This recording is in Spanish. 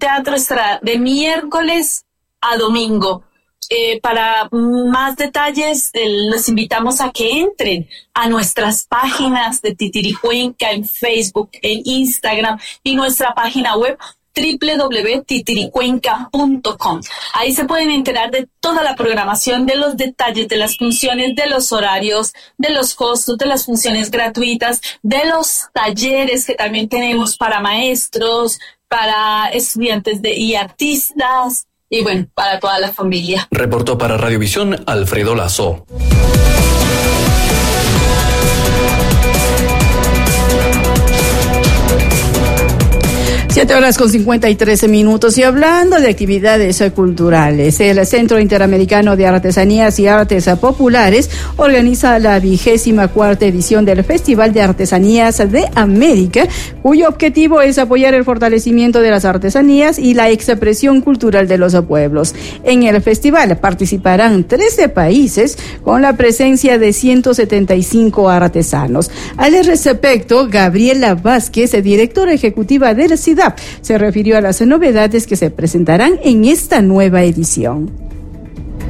teatro estará de miércoles a domingo. Para más detalles, los invitamos a que entren a nuestras páginas de Titiricuenca en Facebook, en Instagram y nuestra página web www.titiricuenca.com. Ahí se pueden enterar de toda la programación, de los detalles, de las funciones, de los horarios, de los costos, de las funciones gratuitas, de los talleres que también tenemos para maestros, para estudiantes y artistas, y bueno, para toda la familia. Reportó para Radiovisión Alfredo Lazo. 7:53. Y hablando de actividades culturales, el Centro Interamericano de Artesanías y Artes Populares organiza la 24ª edición del Festival de Artesanías de América, cuyo objetivo es apoyar el fortalecimiento de las artesanías y la expresión cultural de los pueblos. En el festival participarán 13 países con la presencia de 175 artesanos. Al respecto, Gabriela Vázquez, directora ejecutiva del CIDAP, se refirió a las novedades que se presentarán en esta nueva edición.